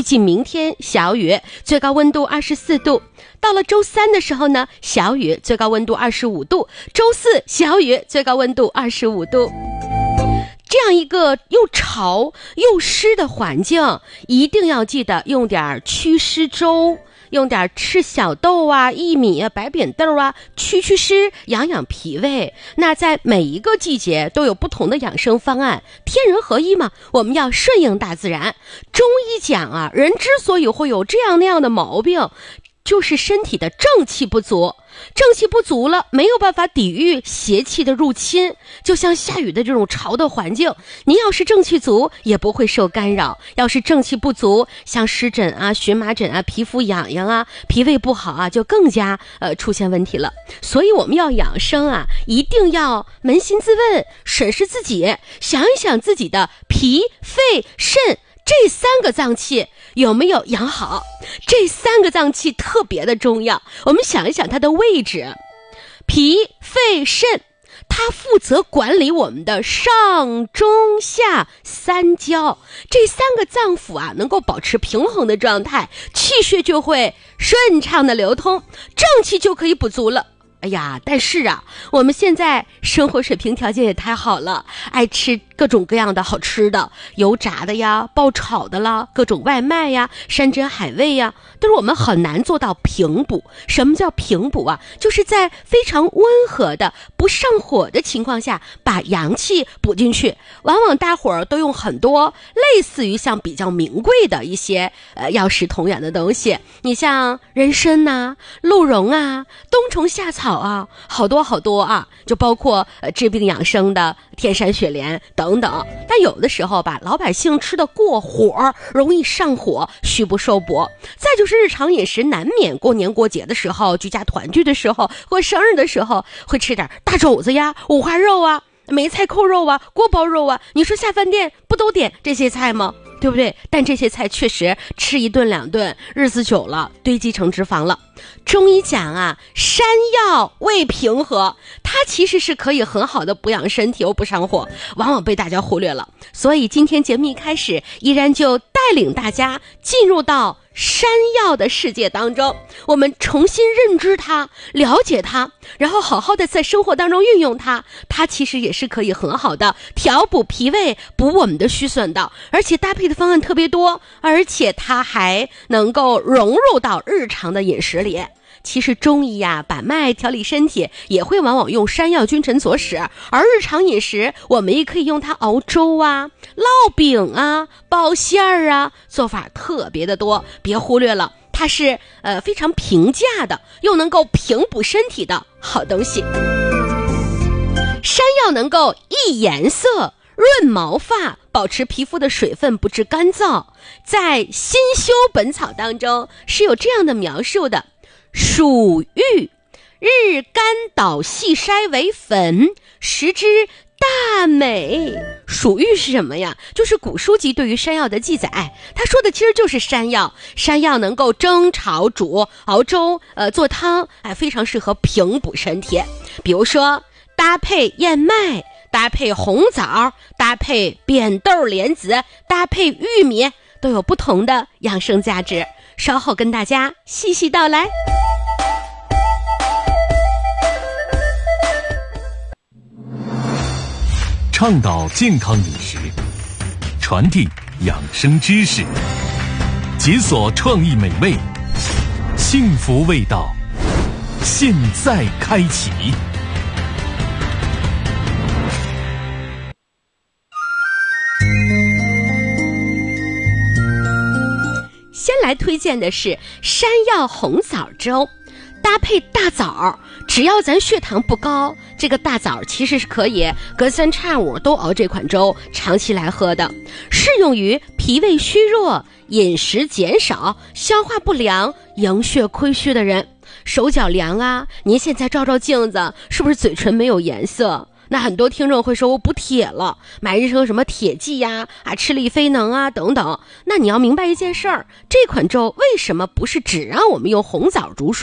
预计明天小雨，最高温度24度。到了周三的时候呢，小雨，最高温度25度。周四小雨，最高温度25度。这样一个又潮又湿的环境，一定要记得用点祛湿粥，用点赤小豆啊、薏米啊、白扁豆啊，祛湿养养脾胃。那在每一个季节都有不同的养生方案，天人合一嘛，我们要顺应大自然。中医讲啊，人之所以会有这样那样的毛病，就是身体的正气不足，正气不足了，没有办法抵御邪气的入侵。就像下雨的这种潮的环境，你要是正气足也不会受干扰，要是正气不足，像湿疹啊、荨麻疹啊、皮肤痒痒啊、脾胃不好啊，就更加出现问题了。所以我们要养生啊，一定要扪心自问，审视自己，想一想自己的脾、肺、肾这3个脏器有没有养好。这3个脏器特别的重要，我们想一想它的位置。脾、肺、肾，它负责管理我们的上中下3焦，这3个脏腑啊能够保持平衡的状态，气血就会顺畅的流通，正气就可以补足了。哎呀，但是啊，我们现在生活水平条件也太好了，爱吃各种各样的好吃的，油炸的呀、爆炒的啦，各种外卖呀、山珍海味呀，但是我们很难做到平补。什么叫平补啊？就是在非常温和的不上火的情况下，把阳气补进去。往往大伙儿都用很多类似于像比较名贵的一些药食同源的东西，你像人参呐、鹿茸啊、冬虫夏草啊，好多好多啊，就包括治病养生的天山雪莲等等。但有的时候吧，老百姓吃的过火，容易上火，虚不受补。再就是日常饮食难免过年过节的时候、居家团聚的时候或生日的时候，会吃点大肘子呀、五花肉啊、梅菜扣肉啊、锅包肉啊。你说下饭店不都点这些菜吗？对不对？但这些菜确实吃1顿2顿，日子久了堆积成脂肪了。中医讲啊，山药味平和，它其实是可以很好的补养身体又不上火，往往被大家忽略了。所以今天节目一开始，依然就带领大家进入到山药的世界当中，我们重新认知它，了解它，然后好好的在生活当中运用它。它其实也是可以很好的调补脾胃，补我们的虚损的，而且搭配的方案特别多，而且它还能够融入到日常的饮食里。其实中医呀，把脉调理身体也会往往用山药君臣佐使，而日常饮食我们也可以用它熬粥啊、烙饼啊、包馅儿啊，做法特别的多，别忽略了，它是非常平价的，又能够平补身体的好东西。山药能够益颜色、润毛发，保持皮肤的水分不致干燥。在《新修本草》当中是有这样的描述的：蜀玉，日干捣细筛为粉，食之大美。蜀玉是什么呀？就是古书籍对于山药的记载，他说的其实就是山药。山药能够蒸、炒、煮、熬粥、做汤，非常适合平补身体。比如说搭配燕麦，搭配红枣，搭配扁豆莲子，搭配玉米，都有不同的养生价值。稍后跟大家细细道来。 倡导健康饮食，传递养生知识，解锁创意美味，幸福味道，现在开启。 先来推荐的是山药红枣粥，搭配大枣，只要咱血糖不高，这个大枣其实是可以隔3差5都熬这款粥，长期来喝的，适用于脾胃虚弱、饮食减少、消化不良、营血亏虚的人。手脚凉啊，您现在照照镜子，是不是嘴唇没有颜色？那很多听众会说，我补铁了，买一盒什么铁剂呀、吃力飞能啊等等。那你要明白一件事儿，这款粥为什么不是只让我们用红枣煮水？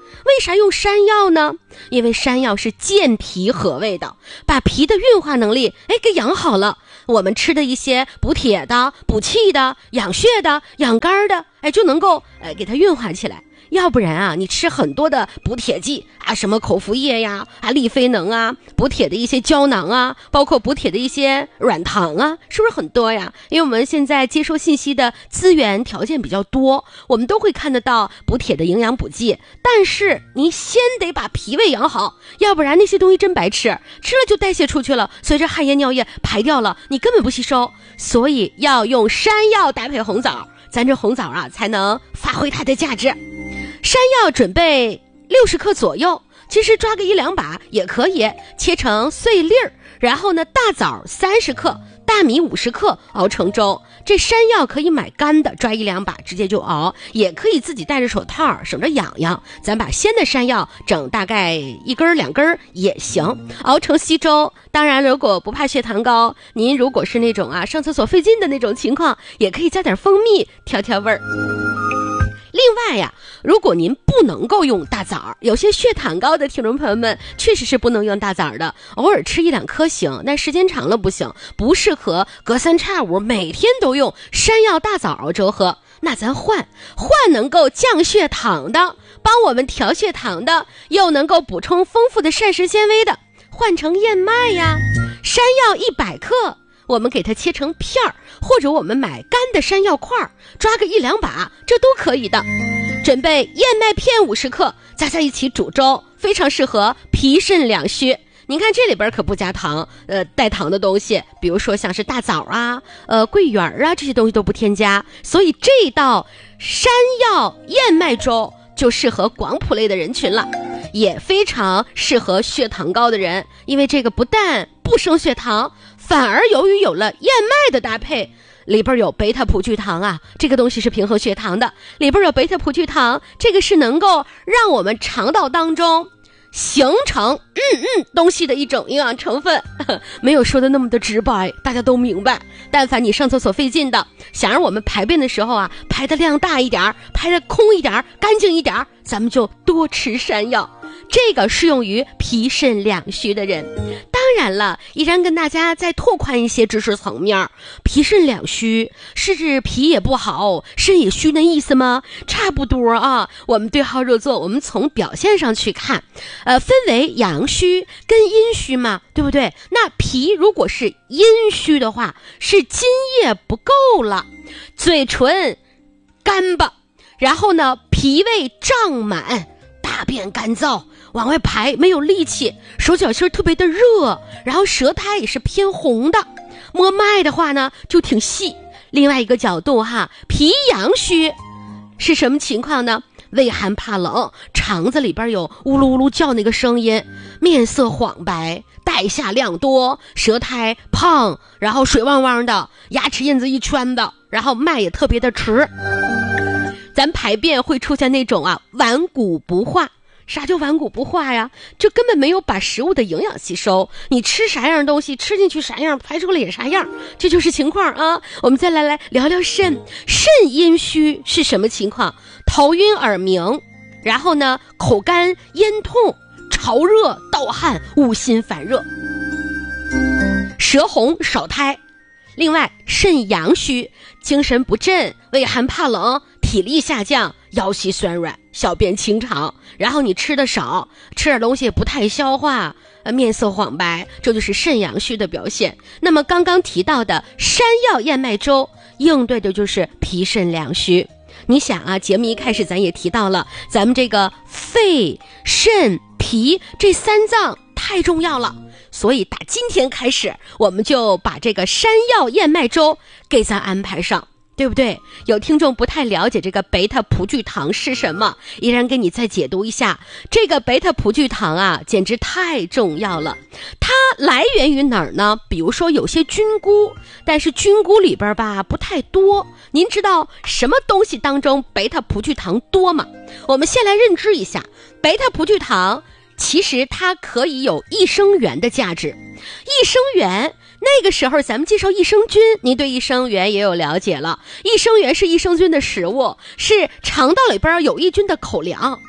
为啥用山药呢？因为山药是健脾和胃的，把脾的运化能力给养好了。我们吃的一些补铁的、补气的、养血的、养肝的，就能够给它运化起来。要不然啊，你吃很多的补铁剂啊，什么口服液呀、利菲能啊，补铁的一些胶囊啊，包括补铁的一些软糖啊，是不是很多呀？因为我们现在接收信息的资源条件比较多，我们都会看得到补铁的营养补剂，但是你先得把脾胃养好，要不然那些东西真白吃，吃了就代谢出去了，随着汗液尿液排掉了，你根本不吸收。所以要用山药搭配红枣，咱这红枣啊才能发挥它的价值。山药准备60克左右，其实抓个1-2把也可以，切成碎粒儿。然后呢，大枣30克，大米50克，熬成粥。这山药可以买干的，抓1-2把直接就熬，也可以自己戴着手套，省着痒痒。咱把鲜的山药整大概1根2根也行，熬成稀粥。当然，如果不怕血糖高，您如果是那种上厕所费劲的那种情况，也可以加点蜂蜜调调味儿。另外呀，如果您不能够用大枣，有些血糖高的听众朋友们确实是不能用大枣的，偶尔吃1-2颗行，但时间长了不行，不适合隔3差5每天都用山药大枣熬粥喝。那咱换能够降血糖的，帮我们调血糖的，又能够补充丰富的膳食纤维的，换成燕麦呀。山药100克，我们给它切成片儿，或者我们买干的山药块，抓个1-2把，这都可以的。准备燕麦片50克，加在一起煮粥，非常适合脾肾两虚。您看这里边可不加糖，带糖的东西，比如说像是大枣啊、桂圆啊，这些东西都不添加。所以这道山药燕麦粥就适合广谱类的人群了，也非常适合血糖高的人，因为这个不但不升血糖，反而由于有了燕麦的搭配，里边有贝塔葡聚糖啊，这个东西是平衡血糖的，里边有贝塔葡聚糖，这个是能够让我们肠道当中形成东西的一种营养成分。没有说的那么的直白，大家都明白。但凡你上厕所费劲的，想让我们排便的时候排的量大一点，排的空一点，干净一点，咱们就多吃山药。这个适用于脾肾两虚的人。当然了，依然跟大家再拓宽一些知识层面，脾肾两虚是指脾也不好，肾也虚的意思吗？差不多啊。我们对号入座，我们从表现上去看，分为阳虚跟阴虚嘛，对不对？那脾如果是阴虚的话，是津液不够了，嘴唇干巴，然后呢脾胃胀满，大便干燥，往外排没有力气，手脚心特别的热，然后舌苔也是偏红的，摸脉的话呢就挺细。另外一个角度脾阳虚是什么情况呢？畏寒怕冷，肠子里边有呜噜呜噜叫那个声音，面色黄白，带下量多，舌苔胖，然后水汪汪的，牙齿印子一圈的，然后脉也特别的迟。咱排便会出现那种顽固不化。啥叫顽固不化呀？这根本没有把食物的营养吸收，你吃啥样的东西吃进去啥样，排出来也啥样，这就是情况啊。我们再来聊聊肾阴虚是什么情况？头晕耳鸣，然后呢口干咽痛，潮热盗汗，恶心烦热，舌红少苔。另外肾阳虚，精神不振，畏寒怕冷，体力下降，腰膝酸软，小便清长，然后你吃的少，吃点东西也不太消化，面色黄白，这就是肾阳虚的表现。那么刚刚提到的山药燕麦粥应对的就是脾肾两虚。你想节目一开始咱也提到了，咱们这个肺肾脾这3脏太重要了，所以打今天开始我们就把这个山药燕麦粥给咱安排上，对不对？有听众不太了解这个贝塔葡聚糖是什么，依然给你再解读一下。这个贝塔葡聚糖简直太重要了。它来源于哪儿呢？比如说有些菌菇，但是菌菇里边不太多。您知道什么东西当中贝塔葡聚糖多吗？我们先来认知一下，贝塔葡聚糖其实它可以有益生元的价值。益生元那个时候咱们介绍益生菌，您对益生元也有了解了。益生元是益生菌的食物，是肠道里边有益菌的口粮。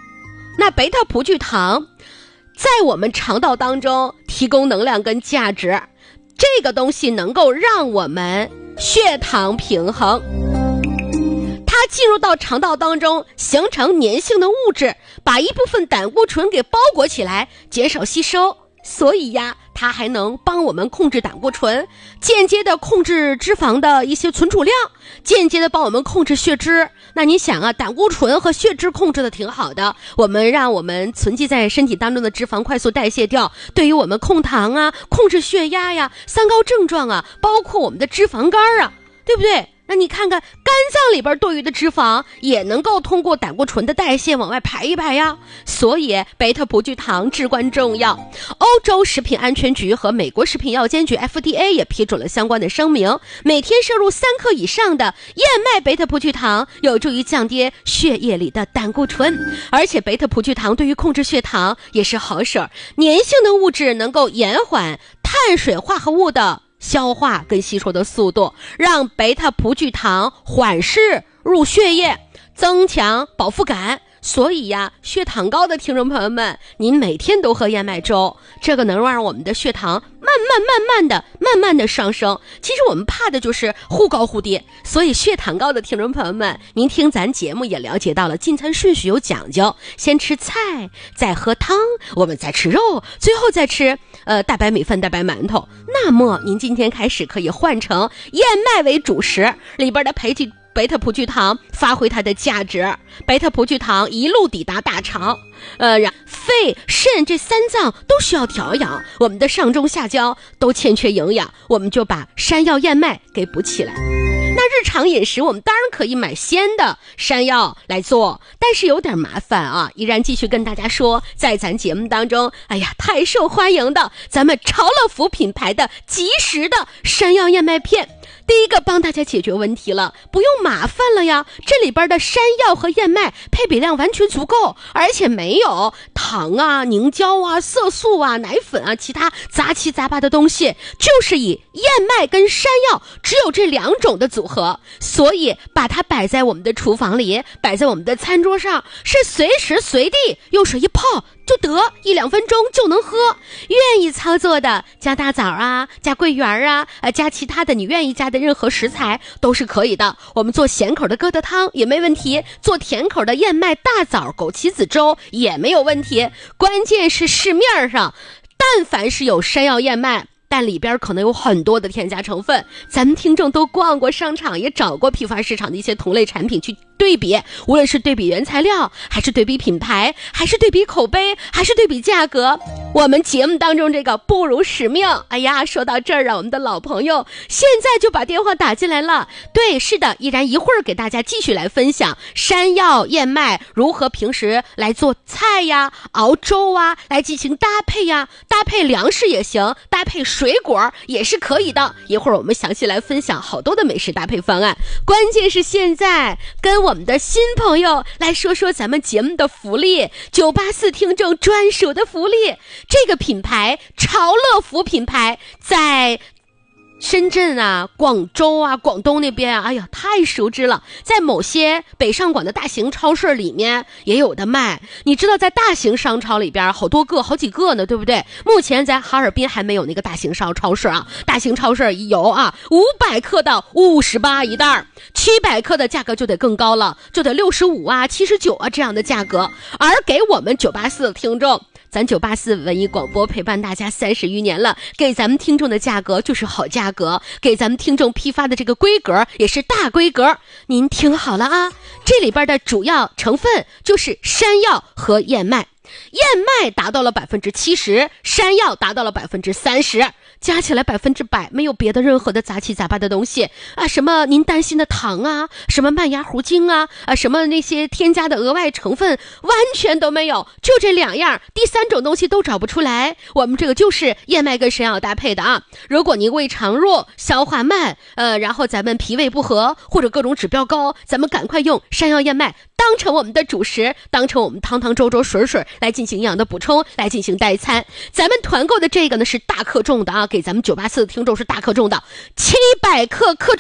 那贝塔葡聚糖在我们肠道当中提供能量跟价值，这个东西能够让我们血糖平衡，它进入到肠道当中形成粘性的物质，把一部分胆固醇给包裹起来，减少吸收。所以呀，它还能帮我们控制胆固醇，间接的控制脂肪的一些存储量，间接的帮我们控制血脂。那你想啊，胆固醇和血脂控制的挺好的，让我们存积在身体当中的脂肪快速代谢掉，对于我们控糖啊、控制血压呀、三高症状啊，包括我们的脂肪肝啊，对不对？那你看看肝脏里边多余的脂肪也能够通过胆固醇的代谢往外排一排呀，所以贝塔葡聚糖至关重要。欧洲食品安全局和美国食品药监局 FDA 也批准了相关的声明，每天摄入3克以上的燕麦贝塔葡聚糖有助于降低血液里的胆固醇，而且贝塔葡聚糖对于控制血糖也是好手，粘性的物质能够延缓碳水化合物的消化跟吸收的速度，让贝塔葡聚糖缓释入血液，增强饱腹感。所以呀，血糖高的听众朋友们，您每天都喝燕麦粥，这个能让我们的血糖慢慢的上升。其实我们怕的就是忽高忽低，所以血糖高的听众朋友们，您听咱节目也了解到了，进餐顺序有讲究，先吃菜，再喝汤，我们再吃肉，最后再吃大白米饭、大白馒头。那么您今天开始可以换成燕麦为主食，里边的贝塔葡聚糖发挥它的价值，贝塔葡聚糖一路抵达大肠，肺、肾这3脏都需要调养，我们的上中下焦都欠缺营养，我们就把山药燕麦给补起来。那日常饮食我们当然可以买鲜的山药来做，但是有点麻烦啊。依然继续跟大家说，在咱节目当中，太受欢迎的咱们潮乐福品牌的即食的山药燕麦片，第一个帮大家解决问题了，不用麻烦了呀。这里边的山药和燕麦配比量完全足够，而且没有糖啊、凝胶啊、色素啊、奶粉啊，其他杂七杂八的东西，就是以燕麦跟山药只有这2种的组合，所以把它摆在我们的厨房里，摆在我们的餐桌上，是随时随地用水一泡就得1-2分钟就能喝。愿意操作的加大枣啊，加桂圆啊，加其他的你愿意加的任何食材都是可以的。我们做咸口的疙瘩汤也没问题，做甜口的燕麦大枣枸杞子粥也没有问题。关键是市面上但凡是有山药燕麦，但里边可能有很多的添加成分，咱们听众都逛过商场，也找过批发市场的一些同类产品去对比，无论是对比原材料，还是对比品牌，还是对比口碑，还是对比价格，我们节目当中这个不辱使命。说到这儿啊，我们的老朋友现在就把电话打进来了。对，是的，依然一会儿给大家继续来分享山药燕麦如何平时来做菜呀、熬粥啊，来进行搭配呀，搭配粮食也行，搭配水果也是可以的。一会儿我们详细来分享好多的美食搭配方案。关键是现在跟我们的新朋友来说说咱们节目的福利，984听众专属的福利。这个品牌潮乐福品牌在深圳啊、广州啊、广东那边啊，太熟知了，在某些北上广的大型超市里面也有的卖。你知道在大型商超里边好几个呢，对不对？目前在哈尔滨还没有那个大型超市啊，大型超市有啊，500克的58一袋，700克的价格就得更高了，就得65啊、79啊这样的价格。而给我们984的听众，咱984文艺广播陪伴大家30余年了，给咱们听众的价格就是好价格，给咱们听众批发的这个规格也是大规格。您听好了啊，这里边的主要成分就是山药和燕麦，燕麦达到了70%，山药达到了30%，加起来100%，没有别的任何的杂七杂八的东西啊，什么您担心的糖啊，什么麦芽糊精啊，什么那些添加的额外成分完全都没有，就这2样，第3种东西都找不出来。我们这个就是燕麦跟山药搭配的啊。如果您胃肠弱、消化慢，然后咱们脾胃不和或者各种指标高，咱们赶快用山药燕麦当成我们的主食，当成我们汤汤粥粥水水来进行营养的补充，来进行代餐。咱们团购的这个呢是大克重的啊，给咱们984的听众是大克重的，700克克重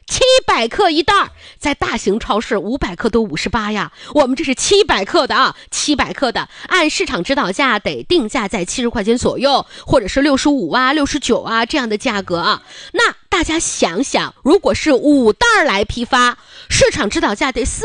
700克一袋儿，在大型超市500克都58呀，我们这是700克的啊，700克的，按市场指导价得定价在70块钱左右，或者是65啊、69啊这样的价格啊。那大家想想，如果是5袋来批发，市场指导价得